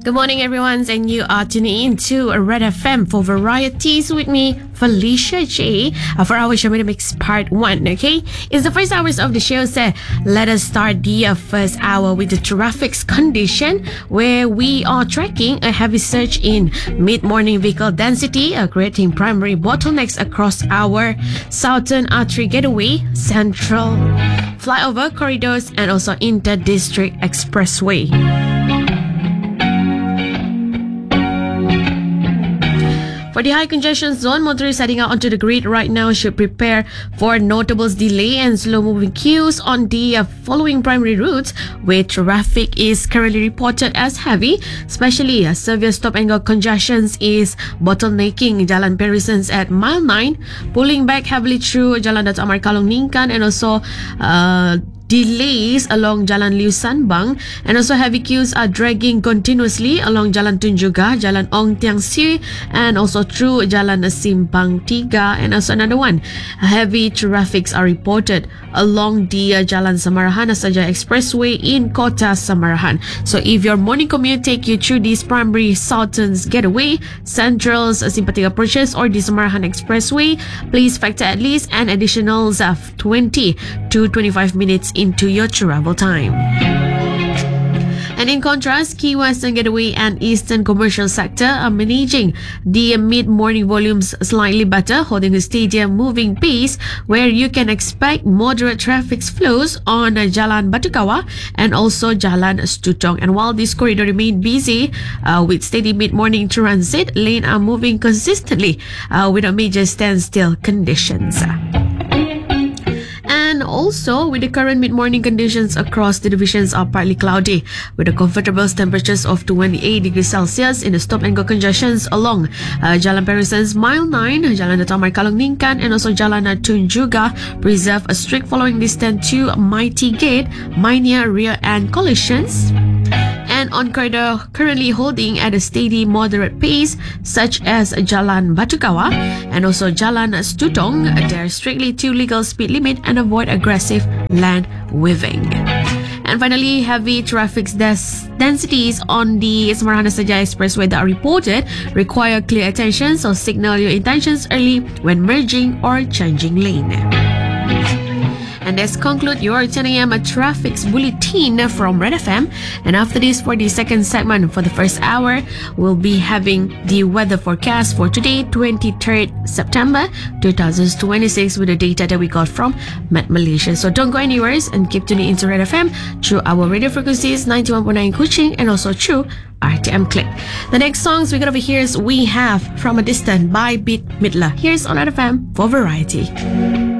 Good morning, everyone, and you are tuning in to Red FM for Varieties with me, Felicia J, for our show mix part 1, okay? It's the first hours of the show, so let us start the first hour with the traffic condition, where we are tracking a heavy surge in mid-morning vehicle density, creating primary bottlenecks across our Southern Artery Getaway, Central Flyover corridors, and also Inter-District Expressway. For the high congestion zone, motorists heading out onto the grid right now should prepare for notable delay and slow-moving queues on the following primary routes, where traffic is currently reported as heavy, especially severe stop-and-go congestions is bottlenecking Jalan Perisens at mile 9, pulling back heavily through Jalan Dato' Amar Kalong Ningkan, and also delays along Jalan Liu Sanbang, and also heavy queues are dragging continuously along Jalan Tun Juga, Jalan Ong Tiang Si, and also through Jalan Simpang Tiga, and also another one. Heavy traffics are reported along the Jalan Samarahan Saja Expressway in Kota Samarahan. So if your morning commute take you through these primary Southern's Getaway, Central's Simpang approaches, or the Samarahan Expressway, please factor at least an additional 20 to 25 minutes into your travel time. And in contrast, Key Western Getaway and Eastern Commercial Sector are managing the mid-morning volumes slightly better, holding a steadier moving pace, where you can expect moderate traffic flows on Jalan Batu-Kawa and also Jalan Stutong. And while this corridor remain busy with steady mid-morning transit, lanes are moving consistently without major standstill conditions. And also, with the current mid-morning conditions across the divisions are partly cloudy, with the comfortable temperatures of 28 degrees Celsius in the stop-and-go congestions along Jalan Perisens Mile 9, Jalan Dato' Amar Kalong Ningkan, and also Jalan Tun Juga. Preserve a strict following distance to Mighty Gate, minor rear end collisions. And on corridor currently holding at a steady moderate pace, such as Jalan Batu-Kawa and also Jalan Stutong, there are strictly to legal speed limit and avoid aggressive land weaving. And finally, heavy traffic densities on the Samarahan Saja Expressway that are reported require clear attention, so signal your intentions early when merging or changing lane. And let's conclude your 10 a.m. traffic bulletin from Red FM. And after this, for the second segment, for the first hour, we'll be having the weather forecast for today, 23rd September 2026, with the data that we got from Met Malaysia. So don't go anywhere and keep tuning into Red FM through our radio frequencies 91.9 Kuching and also through RTM Click. The next songs we got over here is We Have From a Distance by Bette Midler. Here's on Red FM for Variety.